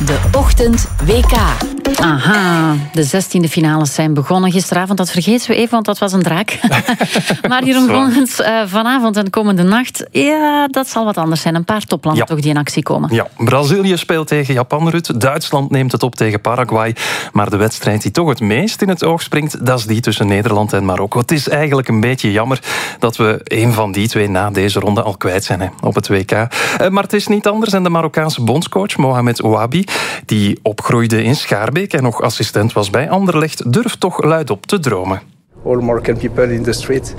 De Ochtend WK. Aha, de 16e finales zijn begonnen gisteravond. Dat vergeten we even, want dat was een draak. Maar Jeroen Gongens, vanavond en komende nacht, ja, dat zal wat anders zijn. Een paar toplanden toch die in actie komen. Ja, Brazilië speelt tegen Japan, Ruud. Duitsland neemt het op tegen Paraguay. Maar de wedstrijd die toch het meest in het oog springt, dat is die tussen Nederland en Marokko. Het is eigenlijk een beetje jammer dat we een van die twee na deze ronde al kwijt zijn op het WK. Maar het is niet anders. En de Marokkaanse bondscoach Mohamed Ouabi, die opgroeide in Schaarbeek en nog assistent was bij Anderlecht, durft toch luidop te dromen. All Moroccan people in the street.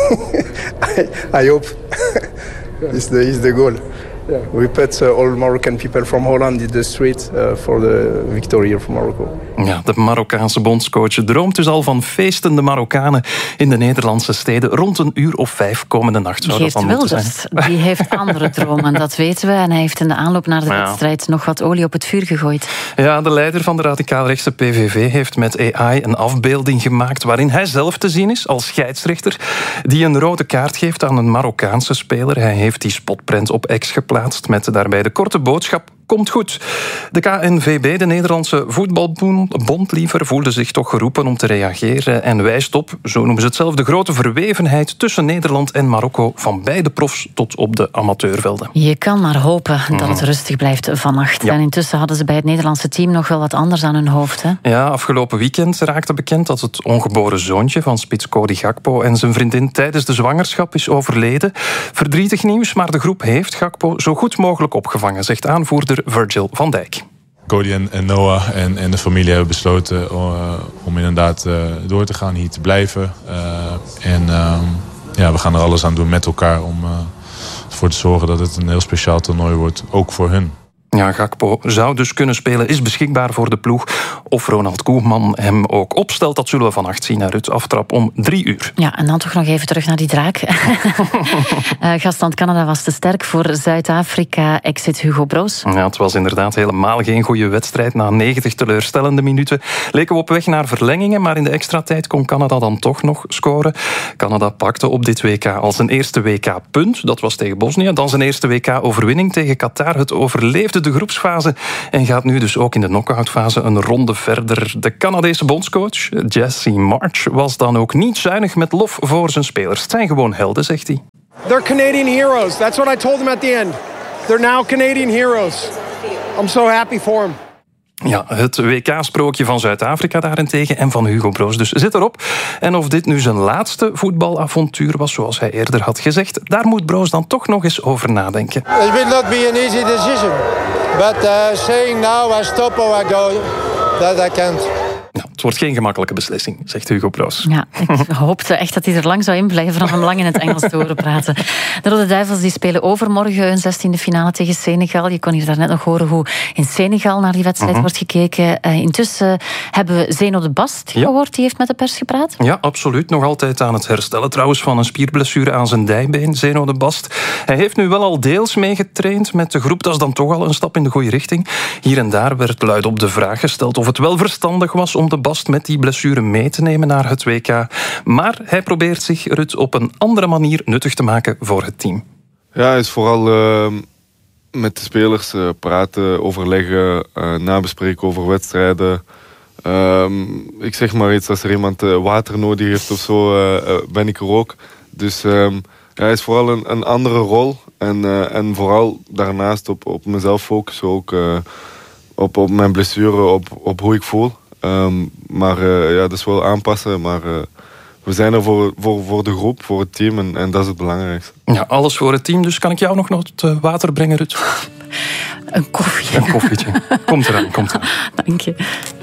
I hope is the goal. Yeah. We put all Moroccan people from Holland in the street for the victory of Morocco. Ja, de Marokkaanse bondscoach droomt dus al van feestende Marokkanen in de Nederlandse steden rond 5:00 komende nacht. Geert Wilders, die heeft andere dromen, dat weten we. En hij heeft in de aanloop naar de wedstrijd nog wat olie op het vuur gegooid. Ja, de leider van de radicaal-rechtse PVV heeft met AI een afbeelding gemaakt waarin hij zelf te zien is als scheidsrechter die een rode kaart geeft aan een Marokkaanse speler. Hij heeft die spotprint op X geplaatst met daarbij de korte boodschap: komt goed. De KNVB, de Nederlandse voetbalbond liever, voelde zich toch geroepen om te reageren en wijst op, zo noemen ze het zelf, de grote verwevenheid tussen Nederland en Marokko, van beide profs tot op de amateurvelden. Je kan maar hopen dat het rustig blijft vannacht. Ja. En intussen hadden ze bij het Nederlandse team nog wel wat anders aan hun hoofd. Hè? Ja, afgelopen weekend raakte bekend dat het ongeboren zoontje van spits Cody Gakpo en zijn vriendin tijdens de zwangerschap is overleden. Verdrietig nieuws, maar de groep heeft Gakpo zo goed mogelijk opgevangen, zegt aanvoerder Virgil van Dijk. Cody en Noah en de familie hebben besloten om inderdaad door te gaan, hier te blijven. We gaan er alles aan doen met elkaar om ervoor te zorgen dat het een heel speciaal toernooi wordt, ook voor hun. Ja, Gakpo zou dus kunnen spelen, is beschikbaar voor de ploeg. Of Ronald Koeman hem ook opstelt, dat zullen we vannacht zien naar het aftrap om 3:00. Ja, en dan toch nog even terug naar die draak. Gastland Canada was te sterk voor Zuid-Afrika. Exit Hugo Broos. Ja, het was inderdaad helemaal geen goede wedstrijd. Na 90 teleurstellende minuten leken we op weg naar verlengingen, maar in de extra tijd kon Canada dan toch nog scoren. Canada pakte op dit WK al zijn eerste WK-punt, dat was tegen Bosnië. Dan zijn eerste WK-overwinning tegen Qatar. Het overleefde de groepsfase en gaat nu dus ook in de knock-outfase een ronde verder. De Canadese bondscoach Jesse March was dan ook niet zuinig met lof voor zijn spelers. Het zijn gewoon helden, zegt hij. They're Canadian heroes. That's what I told them at the end. They're now Canadian heroes. I'm so happy for them. Ja, het WK-sprookje van Zuid-Afrika daarentegen en van Hugo Broos dus zit erop. En of dit nu zijn laatste voetbalavontuur was, zoals hij eerder had gezegd, daar moet Broos dan toch nog eens over nadenken. It will not be an easy decision, but saying now I stop or I go, that I can't. Nou, het wordt geen gemakkelijke beslissing, zegt Hugo Broos. Ja, ik hoopte echt dat hij er lang zou in blijven om hem lang in het Engels te horen praten. De Rode Duivels die spelen overmorgen hun 16e finale tegen Senegal. Je kon hier daarnet nog horen hoe in Senegal naar die wedstrijd wordt gekeken. Intussen hebben we Zeno de Bast gehoord, die heeft met de pers gepraat. Ja, absoluut. Nog altijd aan het herstellen trouwens van een spierblessure aan zijn dijbeen, Zeno de Bast. Hij heeft nu wel al deels meegetraind met de groep. Dat is dan toch al een stap in de goede richting. Hier en daar werd luidop de vraag gesteld of het wel verstandig was om de Bast met die blessure mee te nemen naar het WK. Maar hij probeert zich, Ruud, op een andere manier nuttig te maken voor het team. Ja, hij is vooral met de spelers praten, overleggen, nabespreken over wedstrijden. Ik zeg maar iets, als er iemand water nodig heeft of zo, ben ik er ook. Dus hij is vooral een andere rol. En vooral daarnaast op mezelf focussen, ook op mijn blessure, op hoe ik voel. Dat is wel aanpassen, maar we zijn er voor de groep, voor het team en dat is het belangrijkste. Ja, alles voor het team, dus kan ik jou nog het water brengen, Ruud? Een koffie. Een koffietje. Komt eraan. Dank je.